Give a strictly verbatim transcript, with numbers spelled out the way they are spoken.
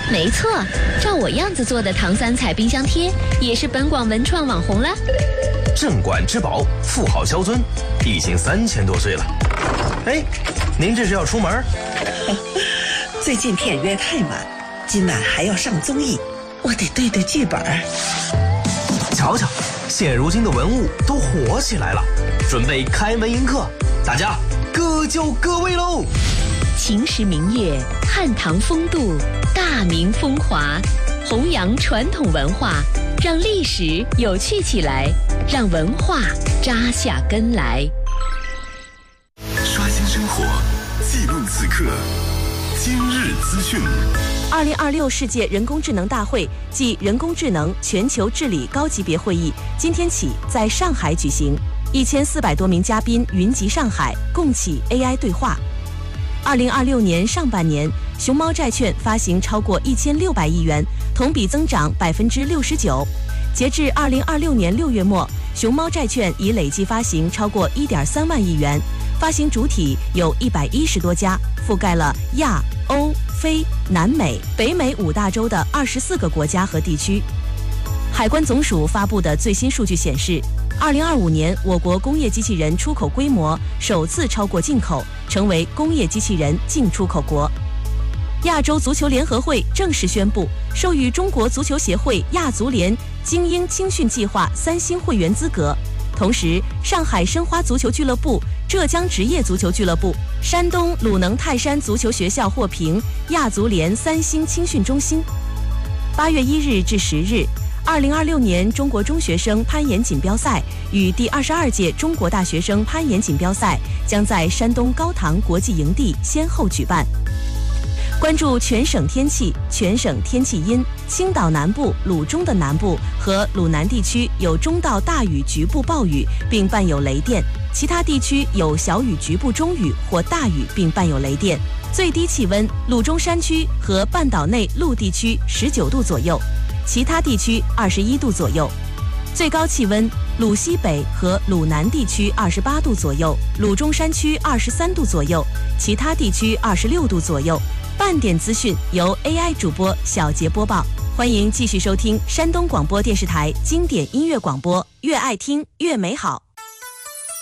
没错，照我样子做的糖三彩冰箱贴也是本广文创网红了。 镇馆之宝，富豪萧尊，已经三千多岁了。哎，您这是要出门？ 最近片约太满，今晚还要上综艺，我得对对剧本。 瞧瞧，现如今的文物都火起来了，准备开门迎客，大家各就各位喽。 秦时明月，汉唐风度，大明风华，弘扬传统文化，让历史有趣起来，让文化扎下根来。 刷新生活，记录此刻，今日资讯。 二零二六世界人工智能大会暨人工智能全球治理高级别会议今天起在上海举行，一千四百多名嘉宾云集上海，共启 A I 对话。二零二六年上半年，熊猫债券发行超过一千六百亿元，同比增长百分之六十九。截至二零二六年六月末，熊猫债券已累计发行超过一点三万亿元，发行主体有一百一十多家，覆盖了亚、欧、非、南美、北美五大洲的二十四个国家和地区。海关总署发布的最新数据显示，二零二五年我国工业机器人出口规模首次超过进口，成为工业机器人净出口国。亚洲足球联合会正式宣布授予中国足球协会亚足联精英青训计划三星会员资格，同时上海申花足球俱乐部、浙江职业足球俱乐部、山东鲁能泰山足球学校获评亚足联三星青训中心。八月一日至十日，二零二六年中国中学生攀岩锦标赛与第二十二届中国大学生攀岩锦标赛将在山东高唐国际营地先后举办。关注全省天气，全省天气阴，青岛南部、鲁中的南部和鲁南地区有中到大雨局部暴雨，并伴有雷电，其他地区有小雨局部中雨或大雨，并伴有雷电。最低气温，鲁中山区和半岛内陆地区十九度左右，其他地区二十一度左右。最高气温，鲁西北和鲁南地区二十八度左右，鲁中山区二十三度左右，其他地区二十六度左右。半点资讯由 A I 主播小杰播报，欢迎继续收听山东广播电视台经典音乐广播，越爱听越美好。